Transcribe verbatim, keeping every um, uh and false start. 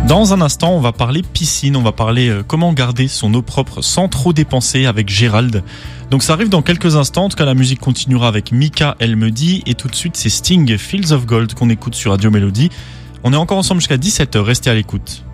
Dans un instant, on va parler piscine, on va parler euh, comment garder son eau propre sans trop dépenser avec Gérald. Donc ça arrive dans quelques instants, en tout cas la musique continuera avec Mika, elle me dit, et tout de suite c'est Sting, Fields of Gold qu'on écoute sur Radio Mélodie. On est encore ensemble jusqu'à dix-sept heures, restez à l'écoute.